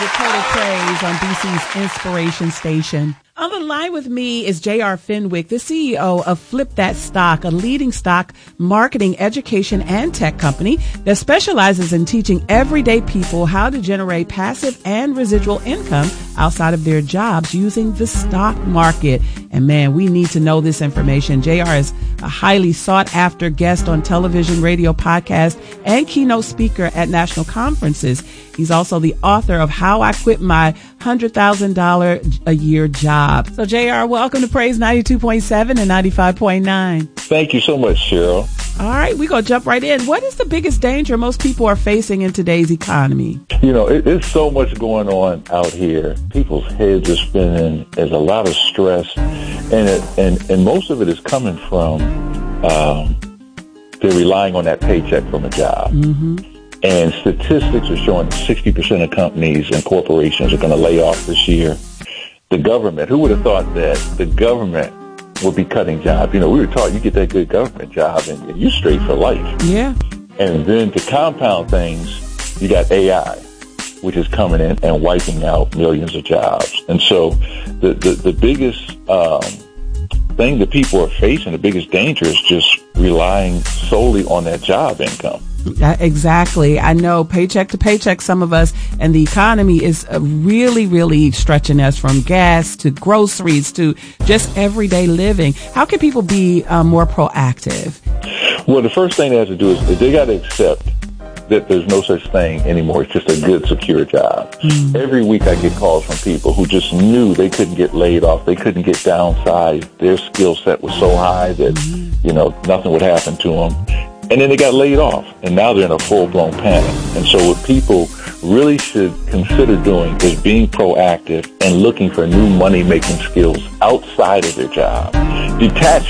with Total Praise on BC's Inspiration Station. On the line with me is J.R. Fenwick, the CEO of Flip That Stock, a leading stock marketing, education, and tech company that specializes in teaching everyday people how to generate passive and residual income outside of their jobs using the stock market. And man, we need to know this information. JR is a highly sought after guest on television, radio, podcast, and keynote speaker at national conferences. He's also the author of How I Quit My $100,000 a Year Job. So JR, welcome to Praise 92.7 and 95.9. Thank you so much, Cheryl. All right, we're going to jump right in. What is the biggest danger most people are facing in today's economy? You know, it's so much going on out here. People's heads are spinning. There's a lot of stress, and most of it is coming from they're relying on that paycheck from a job. Mm-hmm. And statistics are showing 60% of companies and corporations are going to lay off this year. The government, who would have thought that the government would be cutting jobs? You know, we were taught you get that good government job and you're straight for life. Yeah. And then to compound things, you got AI, which is coming in and wiping out millions of jobs. And so the biggest thing that people are facing, the biggest danger is just relying solely on that job income. Exactly. I know paycheck to paycheck, some of us, and the economy is really, really stretching us from gas to groceries to just everyday living. How can people be more proactive? Well, the first thing they have to do is they got to accept that there's no such thing anymore. It's just a good, secure job. Mm. Every week I get calls from people who just knew they couldn't get laid off. They couldn't get downsized. Their skill set was so high that, you know, nothing would happen to them. And then they got laid off, and now they're in a full-blown panic. And so what people really should consider doing is being proactive and looking for new money-making skills outside of their job. Detach